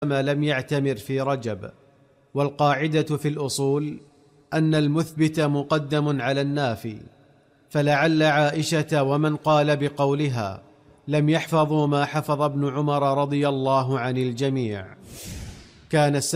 لم يعتمر في رجب. والقاعدة في الأصول أن المثبت مقدم على النافي، فلعل عائشة ومن قال بقولها لم يحفظوا ما حفظ ابن عمر رضي الله عن الجميع. كان